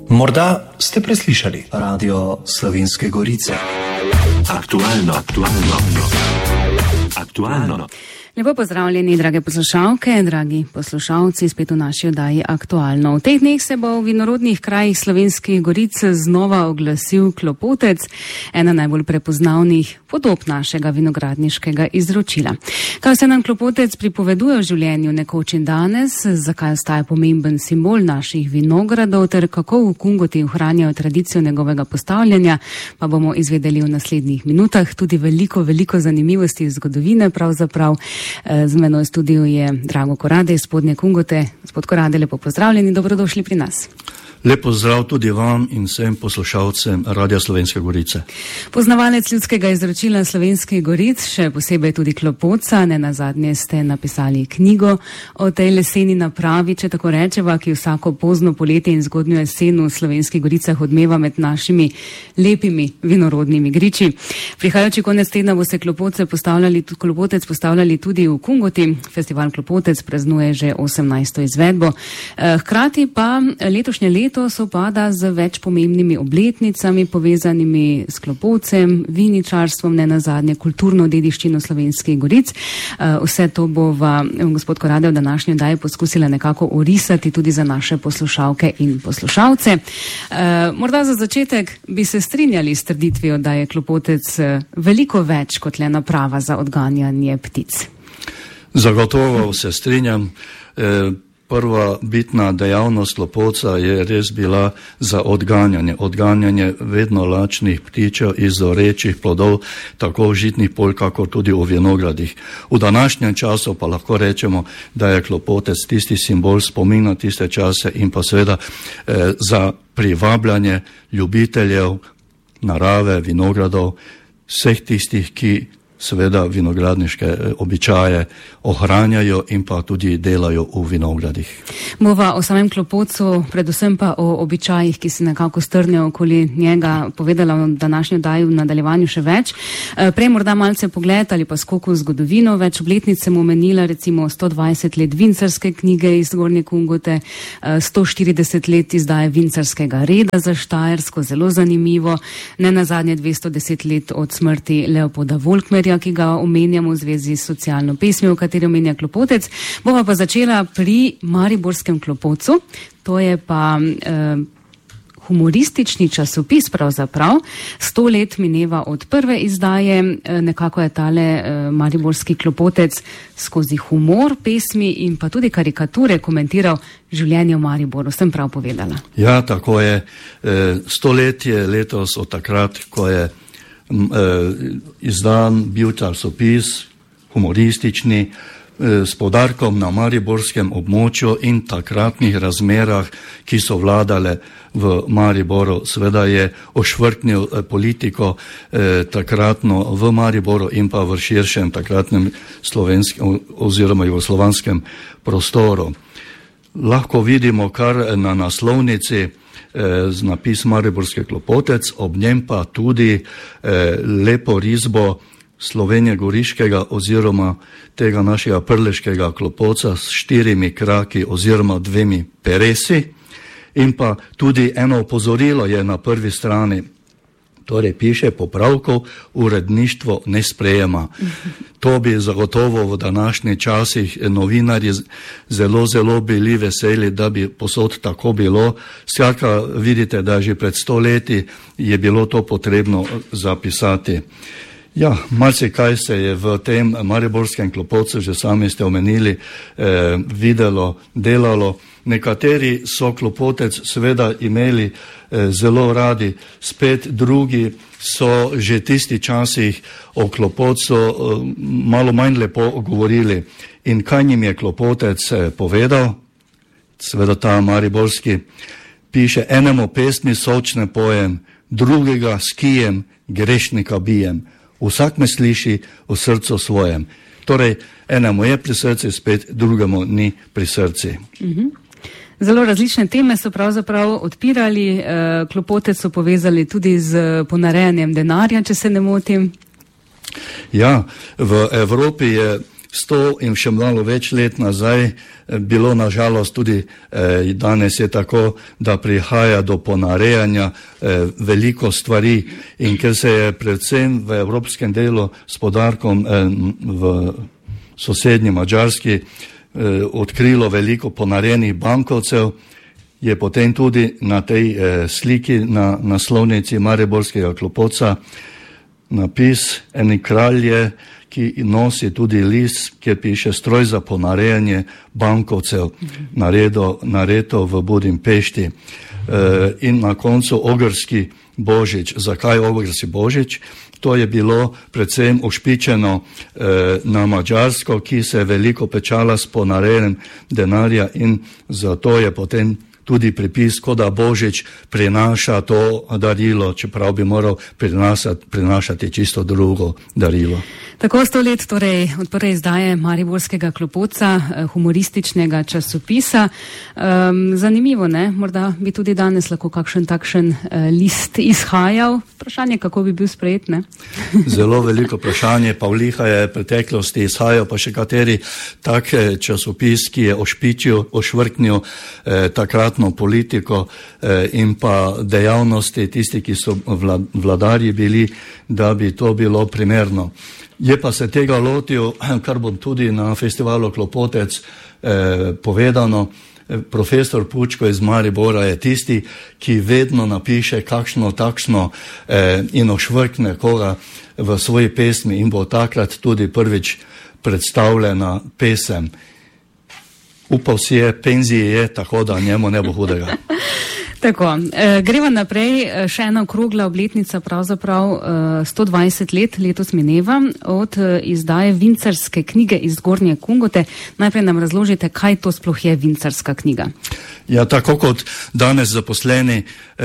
Morda ste preslišali Radio Slovenske Gorice. Aktualno. Lepo pozdravljeni, drage poslušalke, dragi poslušalci, spet v naši oddaji Aktualno. V teh dneh se bo v vinorodnih krajih Slovenskih Goric znova oglasil klopotec, ena najbolj prepoznavnih podob našega vinogradniškega izročila. Kaj se nam klopotec pripoveduje o življenju nekoč in danes, zakaj ostaja pomemben simbol naših vinogradov ter kako v Kungoti ohranjajo tradicijo njegovega postavljanja, pa bomo izvedeli v naslednjih minutah. Tudi veliko zanimivosti iz zgodovine pravzaprav. Z menoj v studiu je Drago Korade iz Spodnje Kungote. Gospod Korade, lepo pozdravljeni, dobrodošli pri nas. Lep pozdrav tudi vam in vsem poslušalcem Radia Slovenske Gorice. Poznavalec ljudskega izročila Slovenskih Goric, še posebej tudi klopoca, nenazadnje ste napisali knjigo o tej leseni napravi, če tako rečeva, ki vsako pozno poletje in zgodnjo jesen v Slovenskih Goricah odmeva med našimi lepimi vinorodnimi griči. Prihajajoči konec tedna boste klopotec postavljali tudi v Kungoti. Festival Klopotec praznuje že 18. izvedbo. Hkrati pa letošnje leto sopada z več pomembnimi obletnicami, povezanimi s klopotcem, viničarstvom, nenazadnje kulturno dediščino Slovenskih Goric. Vse to bo gospod Korade v današnji oddaji poskusila nekako orisati tudi za naše poslušalke in poslušalce. Morda za začetek bi se strinjali s trditvijo, da je klopotec veliko več kot le naprava za odganjanje ptic. Zagotovo se strinjam. Prva bitna dejavnost klopotca je res bila za odganjanje vedno lačnih ptičev iz zorečih plodov, tako v žitnih polj, kako tudi v vinogradih. V današnjem času pa lahko rečemo, da je klopotec tisti simbol spomina tiste čase in pa seveda za privabljanje ljubiteljev narave, vinogradov, vseh tistih, ki seveda vinogradniške običaje ohranjajo in pa tudi delajo v vinogradih. Bova o samem klopotcu, predvsem pa o običajih, ki se nekako strnejo okoli njega, povedala v današnji oddaji v nadaljevanju še več. Prej morda malce pogled ali pa skok v zgodovino, več obletnic sem omenila, recimo 120 let vincarske knjige iz Zgornje Kungote, 140 let izdaje vincarskega reda za Štajersko, zelo zanimivo, nenazadnje 210 let od smrti Leopolda Volkmerja, ki ga omenjamo v zvezi s socialno pesmijo, v kateri omenja klopotec. Bova pa začela pri mariborskem klopotcu. To je pa humoristični časopis pravzaprav. 100 let mineva od prve izdaje. Nekako je tale mariborski klopotec skozi humor, pesmi in pa tudi karikature komentiral življenje v Mariboru. Sem prav povedala? Ja, tako je. 100 let je letos od takrat, ko je izdan bil časopis humoristični s poudarkom na mariborskem območju in takratnih razmerah, ki so vladale v Mariboru. Seveda je ošvrknil politiko takratno v Mariboru in pa v širšem takratnem slovenskem oziroma jugoslovanskem prostoru. Lahko vidimo kar na naslovnici z napis Mariborski klopotec, ob njem pa tudi lepo risbo Slovenje Goriškega oziroma tega našega prleškega klopotca s 4 kraki oziroma 2 peresi in pa tudi eno opozorilo je na prvi strani. Torej piše, popravkov uredništvo ne sprejema. To bi zagotovo v današnjih časih novinarji zelo bili veseli, da bi posod tako bilo. Skratka, vidite, da že pred 100 leti je bilo to potrebno zapisati. Ja, marsikaj se je v tem mariborskem klopotcu, že sami ste omenili, videlo, delalo. Nekateri so klopotec seveda imeli zelo radi, spet drugi so že tisti časih o klopotcu malo manj lepo govorili. In kaj njim je klopotec povedal? Seveda ta mariborski piše, enemu pesmi sočne pojem, drugega skijem, grešnika bijem. Vsak me sliši v srcu svojem. Torej, enemu je pri srcu, spet drugemu ni pri srcu. Zelo različne teme so pravzaprav odpirali, klopotec so povezali tudi z ponarejanjem denarja, če se ne motim. Ja, v Evropi je 100 in še malo več let nazaj bilo nažalost tudi danes je tako, da prihaja do ponarejanja veliko stvari in ker se je predvsem v evropskem delu s podarkom v sosednji Madžarski odkrilo veliko ponarejenih bankovcev, je potem tudi na tej sliki na naslovnici Mariborskega Klopotca napis eni kralje, ki nosi tudi list, kjer piše stroj za ponarejanje bankovcev, naredo v Budimpešti. In na koncu ogrski božič. Zakaj ogrski božič? To je bilo predvsem ušpičeno na Madžarsko, ki se je veliko pečala s ponarejanjem denarja in zato je potem tudi pripis, kot da Božič prinaša to darilo, čeprav bi moral prinašati čisto drugo darilo. Tako 100 let torej od prve izdaje Mariborskega Klopotca, humorističnega časopisa. Zanimivo, ne? Morda bi tudi danes lahko kakšen takšen list izhajal. Vprašanje, kako bi bil sprejet, ne? Zelo veliko vprašanje, Pavliha je v preteklosti izhajal, pa še kateri tak časopis, ki je ošvrknil takratno politiko in pa dejavnosti tisti, ki so vladarji bili, da bi to bilo primerno. Je pa se tega lotil, kar bom tudi na festivalu Klopotec povedano, profesor Pučko iz Maribora je tisti, ki vedno napiše kakšno takšno in ošvrkne koga v svoji pesmi in bo takrat tudi prvič predstavljena pesem. Upal si je, penzije je, tako da njemu ne bo hudega. Tako, greva naprej, še ena okrogla obletnica, pravzaprav 120 let letos mineva od izdaje vincarske knjige iz Zgornje Kungote. Najprej nam razložite, kaj to sploh je vincarska knjiga. Ja, tako kot danes zaposleni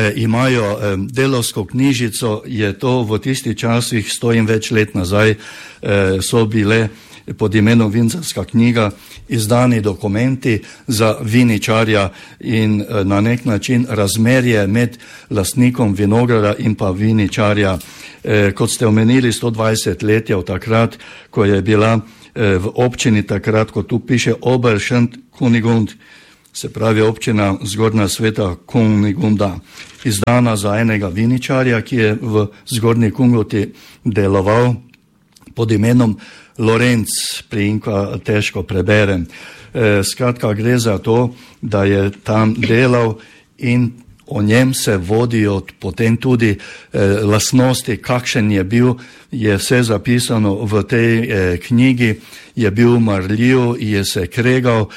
imajo delovsko knjižico, je to v tistih časih 100 in več let nazaj so bile pod imenom vincarska knjiga izdani dokumenti za viničarja in na nek način razmerje med lastnikom vinograda in pa viničarja. Kot ste omenili, 120 let je od takrat, ko je bila v občini takrat, ko tu piše Oberschent Kunigund, se pravi občina Zgornja Sveta Kunigunda, izdana za enega viničarja, ki je v Zgornji Kungoti deloval pod imenom Lorenc, priimka težko preberem. Skratka, gre za to, da je tam delal in o njem se vodijo potem tudi lastnosti, kakšen je bil, je vse zapisano v tej knjigi, je bil marljiv, je se kregal,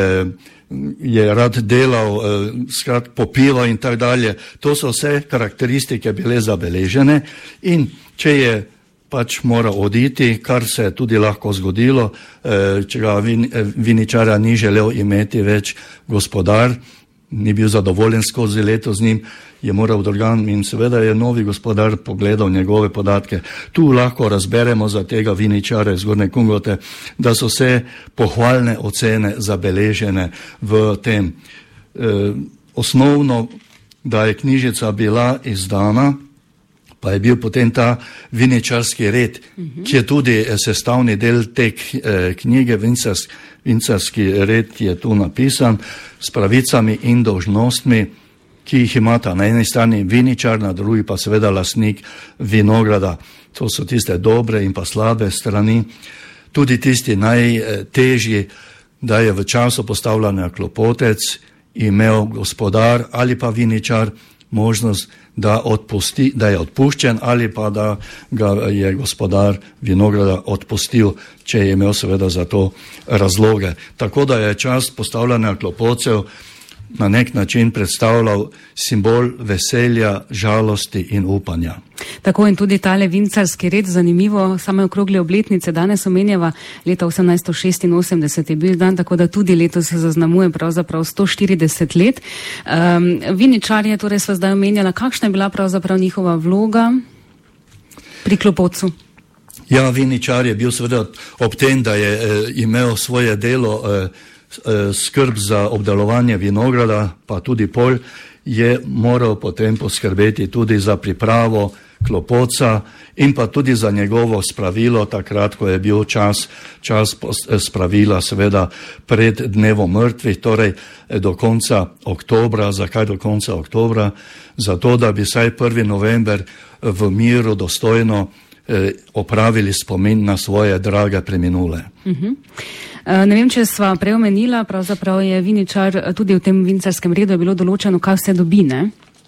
je rad delal, skratka popival in tako dalje. To so vse karakteristike bile zabeležene in če je pač mora oditi, kar se je tudi lahko zgodilo, če ga viničarja ni želel imeti več gospodar, ni bil zadovoljen skozi leto z njim, je moral drugam in seveda je novi gospodar pogledal njegove podatke. Tu lahko razberemo za tega viničarja iz Zgornje Kungote, da so vse pohvalne ocene zabeležene v tem. Osnovno, da je knjižica bila izdana, pa je bil potem ta viničarski red, ki je tudi sestavni del te knjige, vincarski red je tu napisan s pravicami in dolžnostmi, ki jih imata na eni strani viničar, na drugi pa seveda lastnik vinograda. To so tiste dobre in pa slabe strani. Tudi tisti najtežji, da je v času postavljanja Klopotec imel gospodar ali pa viničar možnost, da je odpuščen ali pa da ga je gospodar vinograda odpustil, če je imel seveda za to razloge. Tako da je čas postavljanja Klopotcev na nek način predstavljal simbol veselja, žalosti in upanja. Tako in tudi tale vincarski red, zanimivo, same okrogle obletnice danes omenjava, leta 1886 je bil dan, tako da tudi letos se zaznamuje pravzaprav 140 let. Viničarje, torej sva zdaj omenjala, kakšna je bila pravzaprav njihova vloga pri Klopotcu? Ja, viničar je bil seveda ob tem, da je imel svoje delo, skrb za obdelovanje vinograda, pa tudi polj, je moral potem poskrbeti tudi za pripravo Klopotca in pa tudi za njegovo spravilo, takrat, ko je bil čas spravila, seveda pred dnevom mrtvih, torej do konca oktobra. Zakaj do konca oktobra? Zato, da bi saj 1. november v miru dostojno opravili spomin na svoje drage preminule. Ne vem, če sva preomenila, pravzaprav je viničar, tudi v tem vincarskem redu je bilo določeno, kaj vse dobi, ne?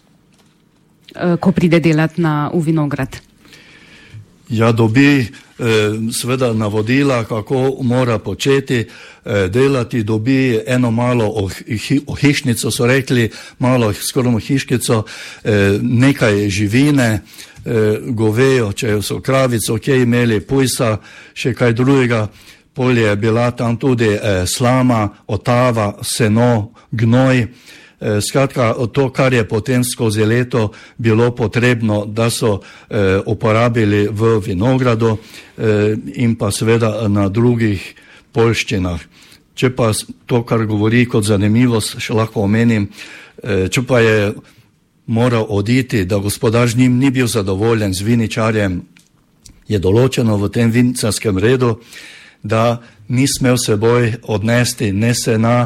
Ko pride delati v vinograd. Ja, dobi seveda navodila, kako mora početi delati, dobi eno malo ohišnico, so rekli, malo skoraj hiškico, nekaj živine, govejo, če so kravico, kje imeli pujsa, še kaj drugega. Polje je bila tam tudi slama, otava, seno, gnoj. Skratka, to, kar je potem skozi leto bilo potrebno, da so uporabili v vinogradu in pa seveda na drugih poljščinah. Če pa to, kar govori kot zanimivost, še lahko omenim, če pa je moral oditi, da gospodar z njim ni bil zadovoljen z viničarjem, je določeno v tem vincarskem redu, da ni smel seboj odnesti ne sena,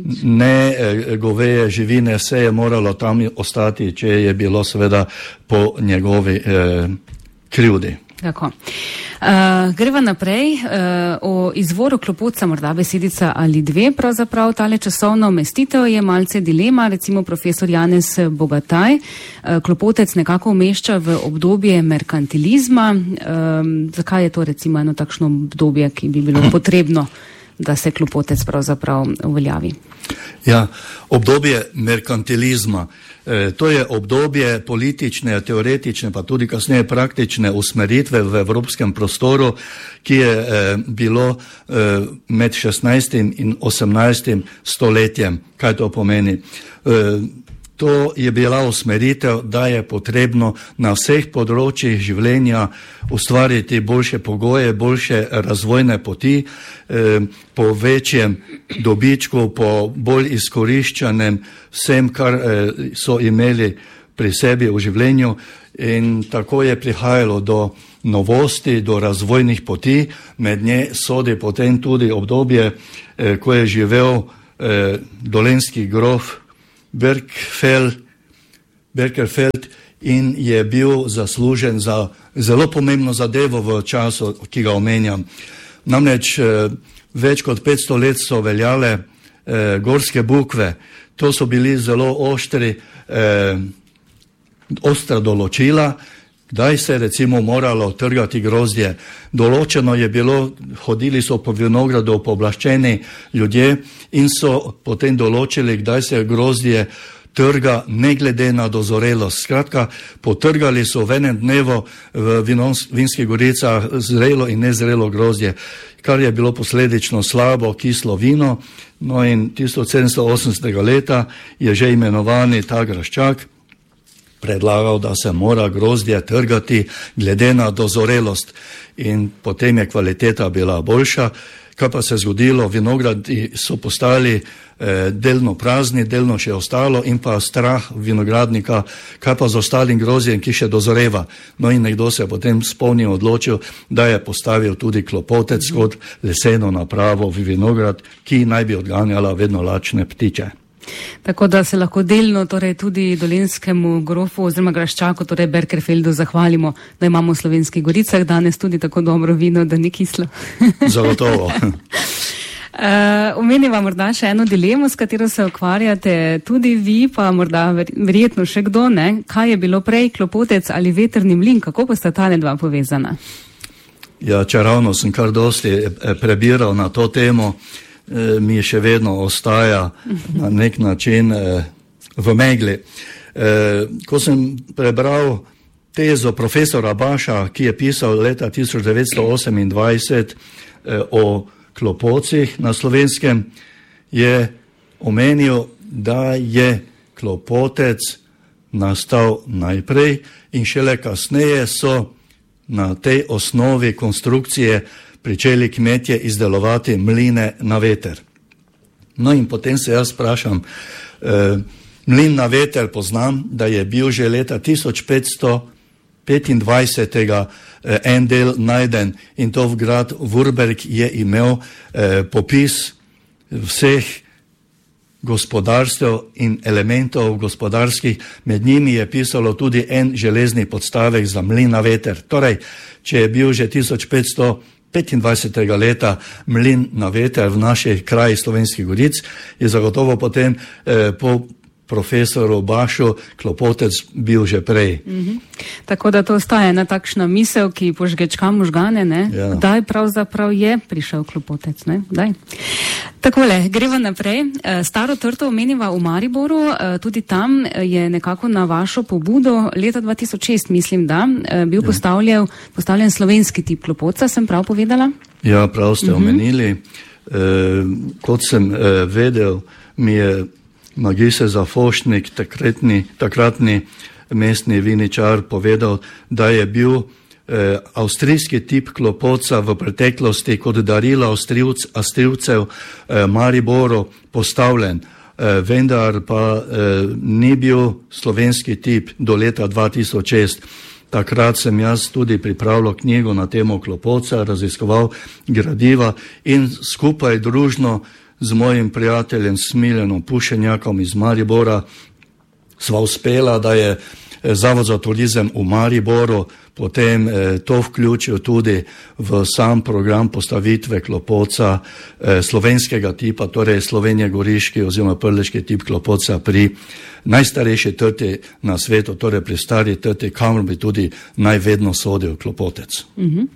ne goveje živine, vse je moralo tam ostati, če je bilo seveda po njegovi krivdi. Tako. Greva naprej. O izvoru Klopotca morda besedica ali dve, pravzaprav tale časovna umestitev je malce dilema, recimo profesor Janez Bogataj Klopotec nekako umešča v obdobje merkantilizma. Zakaj je to recimo eno takšno obdobje, ki bi bilo potrebno, da se Klopotec pravzaprav uveljavi? Ja, obdobje merkantilizma. To je obdobje politične, teoretične, pa tudi kasneje praktične usmeritve v evropskem prostoru, ki je bilo med 16. in 18. stoletjem. Kaj to pomeni? To je bila usmeritev, da je potrebno na vseh področjih življenja ustvariti boljše pogoje, boljše razvojne poti, po večjem dobičku, po bolj izkoriščanem vsem, kar so imeli pri sebi v življenju, in tako je prihajalo do novosti, do razvojnih poti. Med nje sodi potem tudi obdobje, ko je živel dolenjski grof Berkerfeld in je bil zaslužen za zelo pomembno zadevo v času, ki ga omenjam. Namreč več kot 500 let so veljale gorske bukve. To so bili zelo ostra določila, kdaj se recimo moralo trgati grozdje. Določeno je bilo, hodili so po vinogradu pooblaščeni ljudje in so potem določili, kdaj se grozdje trga ne glede na dozorelost. Skratka, potrgali so v enem dnevu v Vinskih Goricah zrelo in nezrelo grozdje, kar je bilo posledično slabo, kislo vino. No in 1780. leta je že imenovani ta Graščak predlagal, da se mora grozdje trgati glede na dozorelost, in potem je kvaliteta bila boljša. Kaj pa se je zgodilo? Vinogradi so postali delno prazni, delno še ostalo, in pa strah vinogradnika, kaj pa z ostalim grozdjem, ki še dozoreva. No in nekdo se je potem spomnil, odločil, da je postavil tudi Klopotec kot leseno napravo v vinograd, ki naj bi odganjala vedno lačne ptiče. Tako da se lahko delno torej tudi dolenjskemu grofu oziroma Graščaku, torej Berkerfeldu, zahvalimo, da imamo v Slovenskih Goricah danes tudi tako dobro vino, da ni kislo. Zagotovo. Omeniva morda še eno dilemo, s katero se ukvarjate tudi vi, pa morda verjetno še kdo, ne? Kaj je bilo prej, Klopotec ali vetrni mlin? Kako pa sta tale dva povezana? Ja, čeravno sem kar dosti prebiral na to temo, mi še vedno ostaja na nek način v megli. Ko sem prebral tezo profesora Baša, ki je pisal leta 1928 o Klopocih na Slovenskem, je omenil, da je Klopotec nastal najprej in šele kasneje so na tej osnovi konstrukcije pričeli kmetje izdelovati mline na veter. No in potem se jaz sprašam, mlin na veter poznam, da je bil že leta 1500 25. En del najden in to v grad Würberg je imel popis vseh gospodarstev in elementov gospodarskih, med njimi je pisalo tudi en železni podstavek za mlin na veter. Torej, če je bil že 1525. leta mlin na veter v naših krajih Slovenskih Goric, je zagotovo potem po profesoru Bašu Klopotec bil že prej. Tako da to ostaja ena takšna misel, ki požgečka možgane, ne? Ja. Kdaj pravzaprav je prišel Klopotec, ne? Kdaj? Takole, greva naprej. Staro trto omeniva v Mariboru, tudi tam je nekako na vašo pobudo leta 2006, mislim, da bil postavljen slovenski tip Klopotca, sem prav povedala? Ja, prav ste omenili. Kot sem vedel, mi je magister Zafošnik, takratni mestni viničar, povedal, da je bil avstrijski tip Klopotca v preteklosti kot darilo Avstrijcev Mariboru postavljen, vendar pa ni bil slovenski tip do leta 2006. Takrat sem jaz tudi pripravljal knjigo na temo Klopotca, raziskoval gradiva in skupaj družno z mojim prijateljem Smiljanom Pušenjakom iz Maribora sva uspela, da je Zavod za turizem v Mariboru potem to vključil tudi v sam program postavitve Klopotca slovenskega tipa, torej Slovenje-goriški oziroma prleški tip Klopotca pri najstarejši trti na svetu, torej pri stari trti, kamor bi tudi najvedno sodil Klopotec.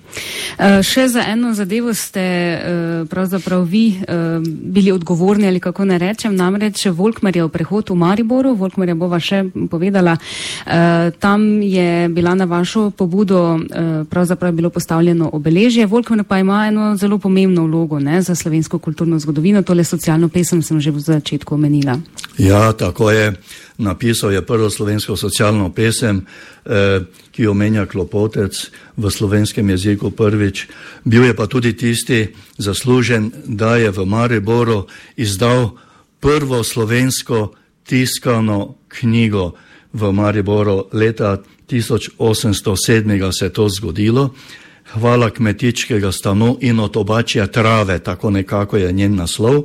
Še za eno zadevo ste pravzaprav vi bili odgovorni, ali kako ne rečem, namreč Volkmerjev prehod v Mariboru, Volkmerja bova še povedala, tam je bila na vašo pobudo pravzaprav bilo postavljeno obeležje. Volkmer pa ima eno zelo pomembno vlogo, ne, za slovensko kulturno zgodovino, tole socialno pesem sem že v začetku omenila. Ja, tako je. Napisal je prvo slovensko socialno pesem, ki omenja Klopotec v slovenskem jeziku prvič. Bil je pa tudi tisti zaslužen, da je v Mariboru izdal prvo slovensko tiskano knjigo v Mariboru. Leta 1807 se je to zgodilo. Hvala kmetičkega stanu in od obačja trave, tako nekako je njen naslov.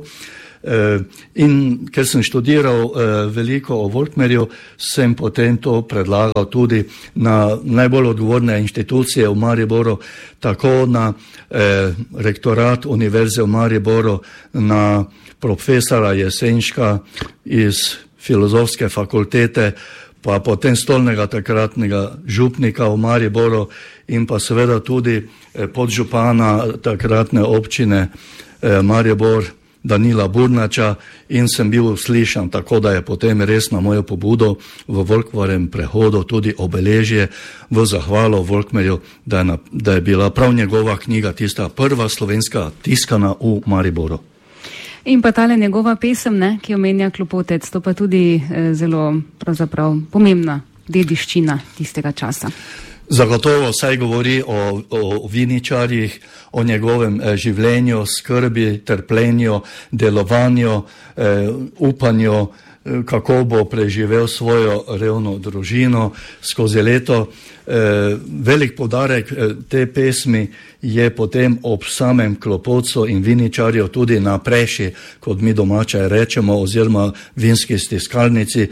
In ker sem študiral veliko o Volkmerju, sem potem to predlagal tudi na najbolj odgovorne inštitucije v Mariboru, tako na rektorat Univerze v Mariboru, na profesora Jesenška iz Filozofske fakultete, pa potem stolnega takratnega župnika v Mariboru in pa seveda tudi podžupana takratne občine Maribor Danila Burnača, in sem bil uslišan, tako da je potem res na mojo pobudo v Volkmerjevem prehodu tudi obeležje v zahvalo Volkmerju, da je bila prav njegova knjiga tista prva slovenska tiskana v Mariboru. In pa tale njegova pesem, ne, ki omenja Klopotec, to pa tudi zelo pravzaprav pomembna dediščina tistega časa. Zagotovo saj govori o viničarjih, o njegovem življenju, skrbi, trpljenju, delovanju, upanju, kako bo preživel svojo revno družino skozi leto. Velik poudarek te pesmi je potem ob samem Klopotcu in viničarju tudi na preši, kot mi domače rečemo, oziroma vinski stiskalnici,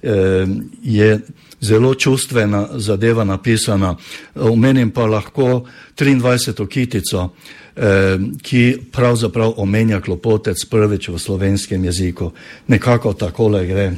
je zelo čustvena zadeva napisana. Omenim pa lahko 23. kitico, ki pravzaprav omenja Klopotec prvič v slovenskem jeziku. Nekako takole gre.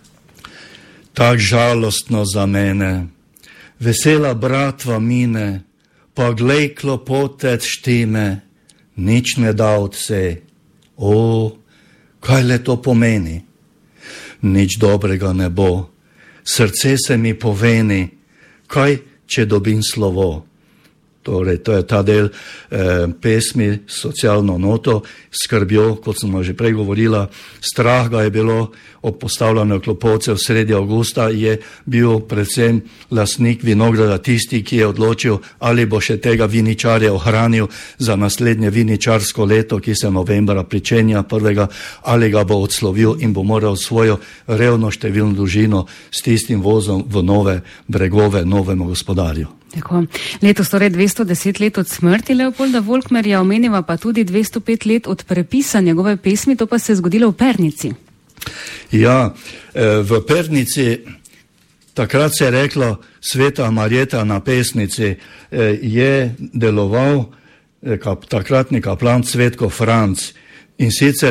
Tak žalostno za mene, vesela bratva mine, pa glej Klopotec štime, nič ne da od se. O, kaj le to pomeni? Nič dobrega ne bo. Srce se mi poveni, kaj če dobim slovo. torej to je ta del pesmi, socialno noto, skrbjo, kot smo že prej govorila, strah ga je bilo ob postavljanju Klopovcev sredi avgusta, je bil predvsem lastnik vinograda tisti, ki je odločil, ali bo še tega viničarja ohranil za naslednje viničarsko leto, ki se novembra pričenja prvega, ali ga bo odslovil in bo moral svojo revno številno družino s tistim vozom v nove bregove novemu gospodarju. Tako. Letos torej 210 let od smrti Leopolda Volkmerja, omeniva pa tudi 205 let od prepisa njegove pesmi, to pa se je zgodilo v Pernici. Ja, v Pernici, takrat se je reklo, Sveta Marjeta na Pesnici, je deloval takratni kaplan Cvetko Franc, in sicer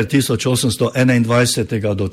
1821. do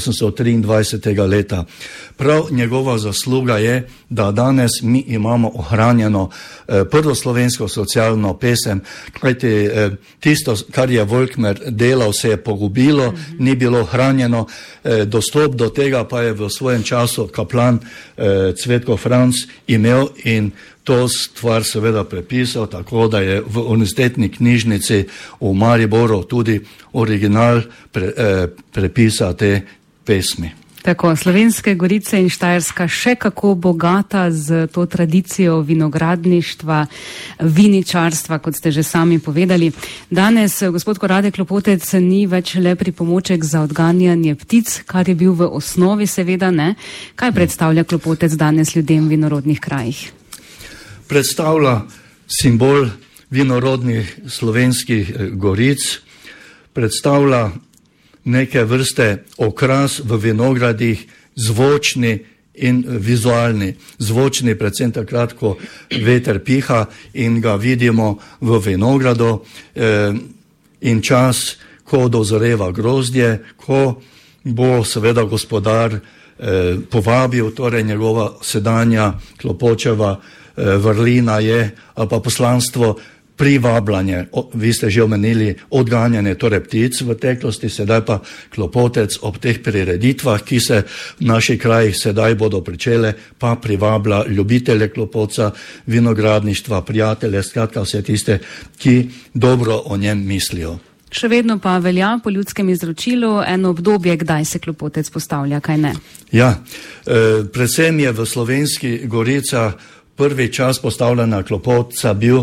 1823. leta. Prav njegova zasluga je, da danes mi imamo ohranjeno prvo slovensko socialno pesem, kajti tisto, kar je Volkmer delal, se je pogubilo, ni bilo ohranjeno, dostop do tega pa je v svojem času kaplan Cvetko Franc imel in to stvar seveda prepisal, tako da je v univerzitetni knjižnici v Mariboru tudi original prepisa te pesmi. Tako, Slovenske Gorice in Štajerska še kako bogata z to tradicijo vinogradništva, viničarstva, kot ste že sami povedali. Danes, gospod Korade Klopotec, ni več le pripomoček za odganjanje ptic, kar je bil v osnovi seveda, ne. Kaj predstavlja Klopotec danes ljudem v vinorodnih krajih? Predstavlja simbol vinorodnih slovenskih goric, predstavlja neke vrste okras v vinogradih, zvočni in vizualni. Zvočni predvsem takrat, ko veter piha in ga vidimo v vinogradu, in čas, ko dozoreva grozdje, ko bo seveda gospodar povabil, torej njegova sedanja Klopočeva vrlina je, ali pa poslanstvo, privabljanje, vi ste že omenili odganjanje torej ptic v teklosti, sedaj pa Klopotec ob teh prireditvah, ki se v naših krajih sedaj bodo pričele, pa privablja ljubitelje Klopotca, vinogradništva, prijatelje, skratka vse tiste, ki dobro o njem mislijo. Še vedno pa velja po ljudskem izročilu eno obdobje, kdaj se Klopotec postavlja, kaj ne? Ja, predvsem je v Slovenskih Goricah prvi čas postavljena Klopotca bil,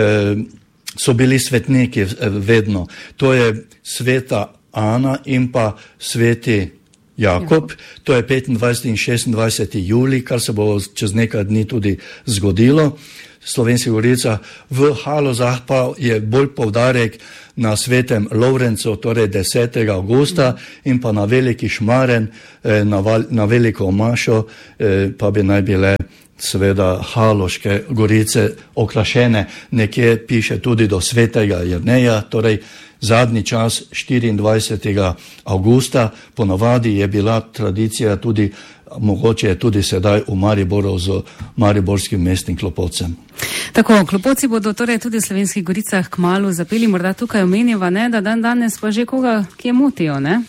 so bili svetniki vedno. To je sveta Ana in pa sveti Jakob. To je 25. in 26. julij, kar se bo čez nekaj dni tudi zgodilo. Slovenskih Gorica. V Halozah pa je bolj poudarek na svetem Lovrencu, torej 10. augusta in pa na veliki Šmaren, na veliko mašo, pa bi naj bile seveda Haloške Gorice okrašene, nekje piše tudi do svetega Jerneja, torej zadnji čas 24. augusta, ponavadi je bila tradicija tudi, mogoče je tudi sedaj v Mariboru z mariborskim mestnim Klopovcem. Tako, Klopotci bodo torej tudi v Slovenskih Goricah kmalu zapeli, morda tukaj omenjava, ne, da danes pa že koga, ki je motijo, ne?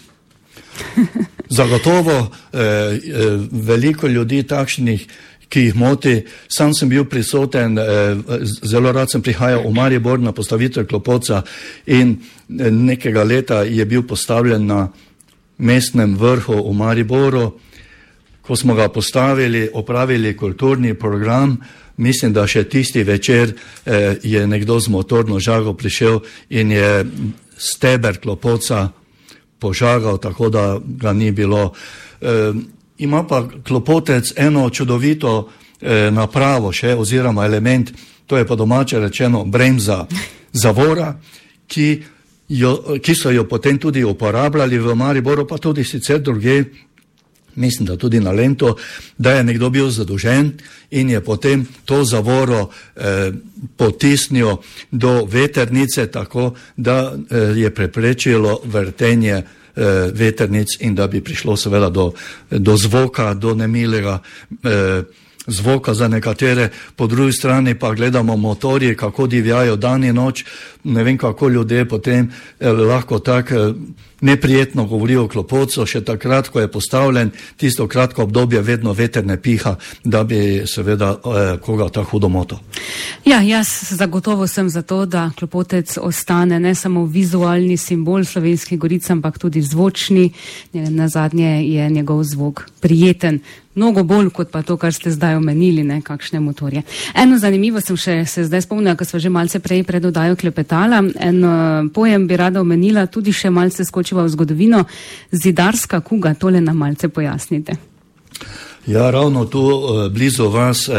Zagotovo veliko ljudi takšnih, ki jih moti. Sam sem bil prisoten, zelo rad sem prihajal v Maribor na postavitev Klopotca in nekega leta je bil postavljen na mestnem vrhu v Mariboru. Ko smo ga postavili, opravili kulturni program, mislim, da še tisti večer je nekdo z motorno žago prišel in je steber Klopotca požagal, tako da ga ni bilo. Ima pa Klopotec eno čudovito napravo še, oziroma element, to je po domače rečeno bremza, zavora, ki so jo potem tudi uporabljali v Mariboru, pa tudi sicer druge, mislim, da tudi na Lento, da je nekdo bil zadolžen in je potem to zavoro potisnil do vetrnice, tako da je preprečilo vrtenje vetrnic in da bi prišlo seveda do zvoka, do nemilega zvoka za nekatere, po drugi strani pa gledamo motorje, kako divjajo dan in noč, ne vem kako ljudje potem lahko tako neprijetno govorijo o Klopotcu, še takrat, ko je postavljen, tisto kratko obdobje vedno veter ne piha, da bi seveda koga ta hudo moto. Ja, jaz zagotovo sem za to, da Klopotec ostane ne samo vizualni simbol Slovenskih goric, ampak tudi zvočni. Nazadnje je njegov zvok prijeten. Mnogo bolj kot pa to, kar ste zdaj omenili, ne, kakšne motorje. Eno zanimivo sem se zdaj spomnila, ko sva že malce prej pred oddajo klepetala. En pojem bi rada omenila, tudi še malce skočiva v zgodovino. Zidarska kuga, tole nam malce pojasnite. Ja, ravno tu blizu vas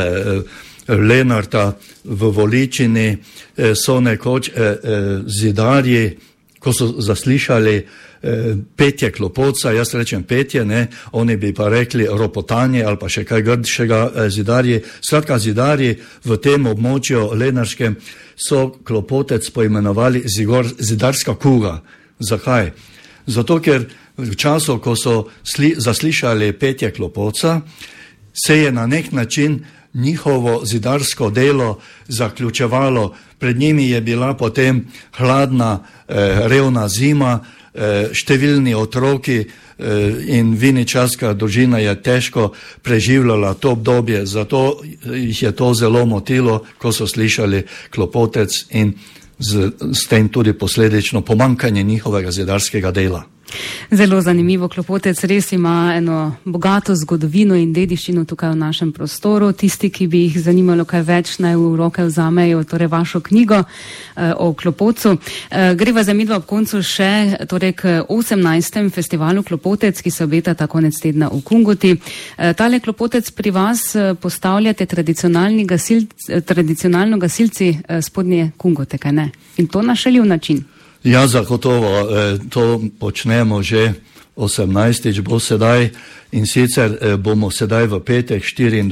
Lenarta v Voličini so nekoč zidarji, ko so zaslišali petje Klopotca, jaz rečem petje, ne, oni bi pa rekli ropotanje ali pa še kaj grdšega, zidarji. Skratka, zidarji v tem območju lenarskem so Klopotec poimenovali zidarska kuga. Zakaj? Zato, ker v času, ko so zaslišali petje Klopotca, se je na nek način njihovo zidarsko delo zaključevalo. Pred njimi je bila potem hladna, revna zima, številni otroki in viničarska družina je težko preživljala to obdobje, zato jih je to zelo motilo, ko so slišali Klopotec in s tem tudi posledično pomanjkanje njihovega zidarskega dela. Zelo zanimivo, Klopotec res ima eno bogato zgodovino in dediščino tukaj v našem prostoru. Tisti, ki bi jih zanimalo kaj več, naj v roke vzamejo torej vašo knjigo o Klopotcu. Greva za midva ob koncu še torej k 18. festivalu Klopotec, ki se obeta ta konec tedna v Kungoti. Tale Klopotec pri vas postavljate tradicionalno gasilci spodnje Kungote, kaj ne? In to na šaljiv način. Ja, zagotovo, to počnemo že 18. bo sedaj in sicer bomo sedaj v petek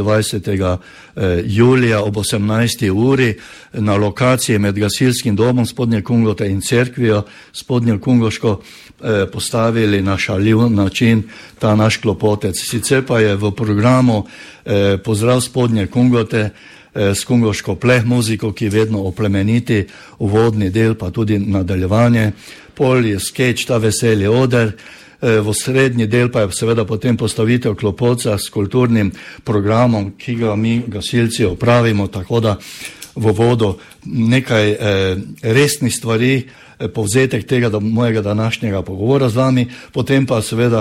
24. julija ob 18. uri na lokaciji med gasilskim domom Spodnje Kungote in cerkvijo Spodnjo Kungoško postavili na šaljiv način ta naš Klopotec. Sicer pa je v programu pozdrav Spodnje Kungote s kungoško pleh muziko, ki vedno oplemeniti uvodni del, pa tudi nadaljevanje. Pol je skeč, ta veseli oder, v srednji del pa je seveda potem postavitev Klopotca s kulturnim programom, ki ga mi gasilci opravimo, tako da v vodo nekaj resnih stvari, povzetek tega mojega današnjega pogovora z vami, potem pa seveda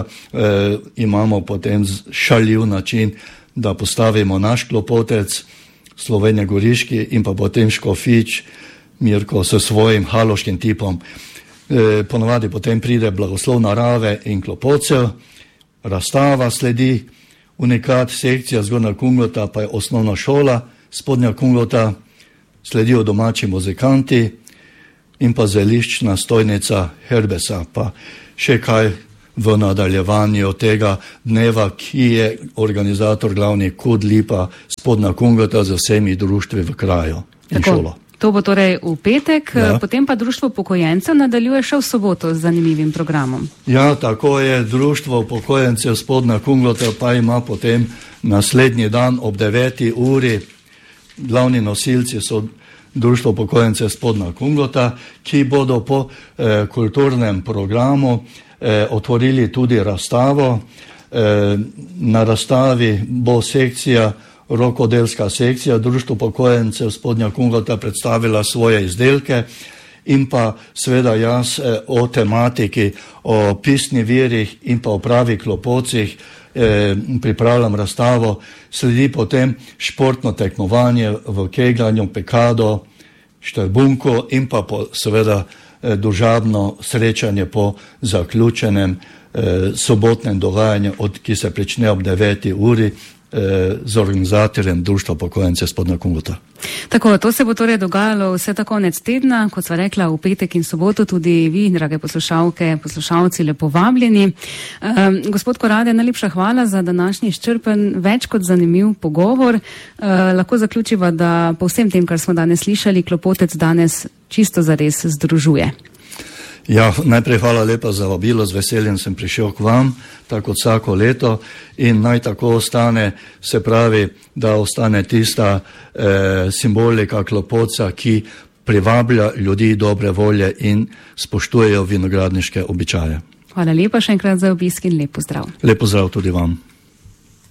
imamo potem šaljiv način, da postavimo naš Klopotec, Slovenje Goriški in pa potem Škofič, Mirko s svojim haloškim tipom. Ponovadi potem pride blagoslov narave in Klopotcev, razstava sledi, unikat, sekcija Zgornja Kungota, pa je osnovna šola Spodnja Kungota, sledijo domači muzikanti in pa zeliščna stojnica Herbesa, pa še kaj v nadaljevanju tega dneva, ki je organizator glavni Kud Lipa Spodnja Kungota z vsemi društvi v kraju in šolo. To bo torej v petek, ja. Potem pa Društvo upokojencev nadaljuje še v soboto z zanimivim programom. Ja, tako je, Društvo upokojencev Spodnja Kungota pa ima potem naslednji dan ob 9. uri. Glavni nosilci so Društvo upokojencev Spodnja Kungota, ki bodo po kulturnem programu otvorili tudi razstavo. Na razstavi bo sekcija, rokodelska sekcija Društvo upokojencev Spodnja Kungota predstavila svoje izdelke in pa seveda jaz o tematiki, o pisni virih in pa o pravi Klopocih pripravljam razstavo. Sledi potem športno tekmovanje v kegljanju, pekado, štrbunku in pa seveda družabno srečanje po zaključenem sobotnem dogajanju, ki se prične ob 9. uri z organizatorjem Društva upokojencev Spodnja Kungota. Tako, to se bo torej dogajalo vse ta konec tedna, kot sva rekla, v petek in soboto, tudi vi, drage poslušalke, poslušalci, lepo vabljeni. Gospod Korade, najlepša hvala za današnji izčrpen, več kot zanimiv pogovor. Lahko zaključiva, da po vsem tem, kar smo danes slišali, Klopotec danes čisto zares združuje. Ja, najprej hvala lepa za vabilo, z veseljem sem prišel k vam, tako kot vsako leto, in naj tako ostane, se pravi, da ostane tista simbolika Klopotca, ki privablja ljudi dobre volje in spoštujejo vinogradniške običaje. Hvala lepa še enkrat za obisk in lep pozdrav. Lep pozdrav tudi vam.